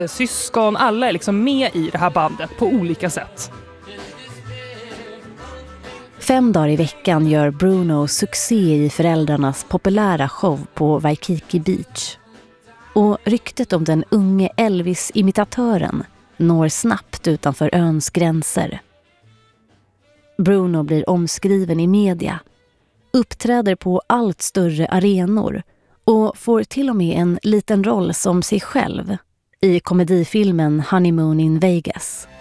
Syskon, alla är liksom med i det här bandet på olika sätt. 5 dagar i veckan gör Bruno succé i föräldrarnas populära show på Waikiki Beach. Och ryktet om den unge Elvis-imitatören når snabbt utanför öns gränser. Bruno blir omskriven i media, uppträder på allt större arenor och får till och med en liten roll som sig själv i komedifilmen Honeymoon in Vegas.